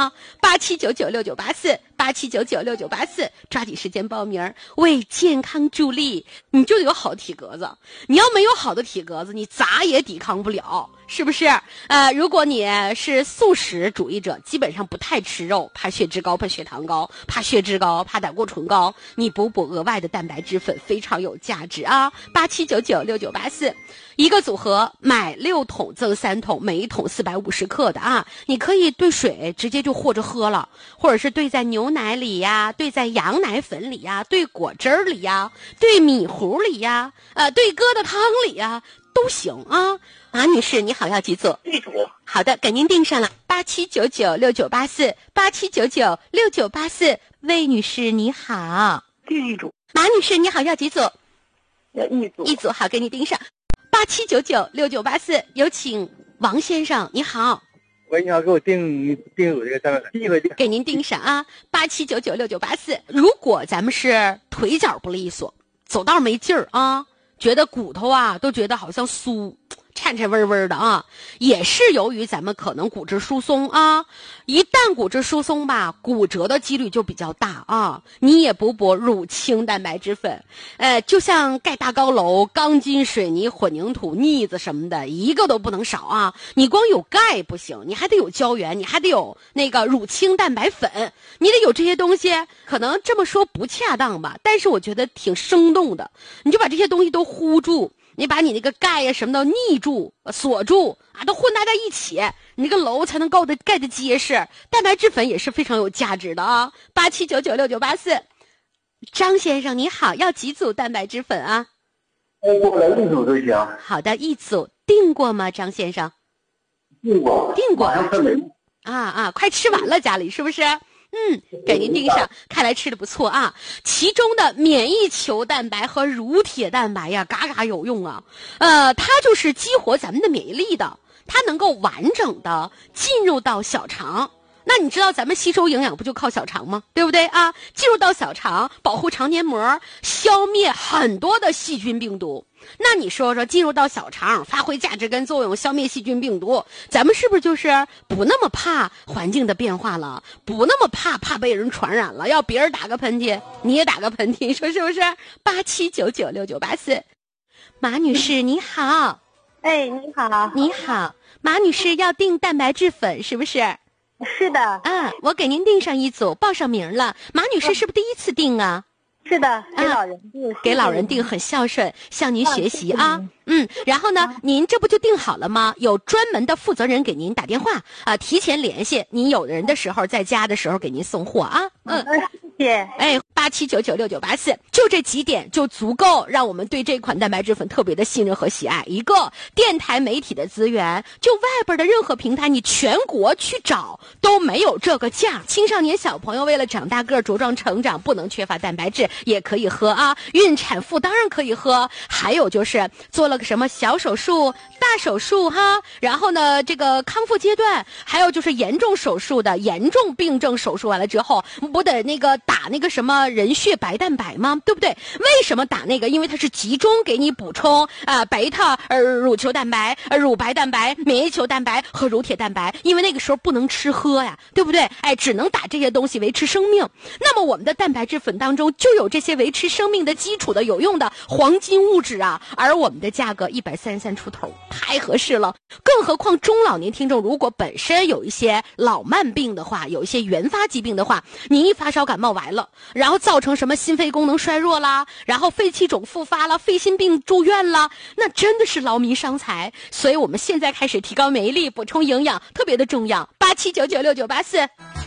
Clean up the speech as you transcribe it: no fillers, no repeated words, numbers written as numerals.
啊，87996984，87996984，抓紧时间报名，为健康助力。你就得有好体格子，你要没有好的体格子，你咋也抵抗不了，是不是？如果你是素食主义者，基本上不太吃肉，怕血脂高，怕血糖高，怕血脂高，怕胆固醇高，你补额外的蛋白质粉非常有价值啊！87996984，一个组合买6桶赠3桶，每一桶450克的啊，你可以兑水直接就和着喝了，或者是兑在牛奶里呀，兑在羊奶粉里呀，兑果汁里呀，兑米糊里呀，兑疙瘩汤里呀，都行啊。马女士，你好，要几组？ 一组。 好的，给您定上了87996984，87996984。魏女士，你好。 定一组。 马女士，你好，要几组？ 要一组。 一组，好，给你定上。87996984，有请王先生，你好。 喂，你好，给我定组这个300，第一回定。 给您定上啊，87996984。如果咱们是腿脚不利索，走道没劲儿啊，觉得骨头啊都觉得好像酥颤颤巍巍的啊，也是由于咱们可能骨质疏松啊，一旦骨质疏松吧，骨折的几率就比较大啊。你也补乳清蛋白质粉，就像盖大高楼，钢筋水泥混凝土腻子什么的，一个都不能少啊。你光有钙不行，你还得有胶原，你还得有那个乳清蛋白粉，你得有这些东西。可能这么说不恰当吧，但是我觉得挺生动的。你就把这些东西都糊住，你把你那个钙呀什么的腻住锁住啊，都混搭在一起，你那个楼才能盖得结实。蛋白质粉也是非常有价值的啊，87996984。张先生你好，要几组蛋白质粉啊？ 我来一组就行。 好的，一组。订过吗，张先生？ 订过。马上分没快吃完了，家里是不是？给您订上，看来吃的不错啊。其中的免疫球蛋白和乳铁蛋白呀，嘎嘎有用啊。它就是激活咱们的免疫力的，它能够完整的进入到小肠。那你知道咱们吸收营养不就靠小肠吗？对不对啊？进入到小肠，保护肠黏膜，消灭很多的细菌病毒。那你说说，进入到小肠，发挥价值跟作用，消灭细菌病毒，咱们是不是就是不那么怕环境的变化了，不那么怕被人传染了？要别人打个喷嚏，你也打个喷嚏，说是不是？87996984。马女士你好。 哎，你好。 你好，马女士要订蛋白质粉是不是？ 是的。 我给您订上一组，报上名了。马女士是不是第一次订啊？ 是的，给老人订。 给老人订，很孝顺，向您学习啊。然后呢，您这不就订好了吗？有专门的负责人给您打电话提前联系，您有人的时候在家的时候给您送货啊。 谢谢。 87996984，就这几点就足够让我们对这款蛋白质粉特别的信任和喜爱。一个电台媒体的资源，就外边的任何平台，你全国去找都没有这个价。青少年小朋友为了长大个茁壮成长，不能缺乏蛋白质，也可以喝啊。孕产妇当然可以喝。还有就是做了个什么小手术、大手术哈，然后呢这个康复阶段，还有就是严重手术的严重病症手术完了之后，不得那个打那个什么人血白蛋白吗？对不对？为什么打那个？因为它是集中给你补充贝塔乳球蛋白、乳白蛋白、免疫球蛋白和乳铁蛋白，因为那个时候不能吃喝呀，对不对？只能打这些东西维持生命。那么我们的蛋白质粉当中就有这些维持生命的基础的有用的黄金物质啊，而我们的价格133出头，太合适了。更何况中老年听众如果本身有一些老慢病的话，有一些原发疾病的话，你一发烧感冒完了，然后造成什么心肺功能衰弱啦，然后肺气肿复发了，肺心病住院了，那真的是劳民伤财。所以我们现在开始提高免疫力，补充营养特别的重要。87996984。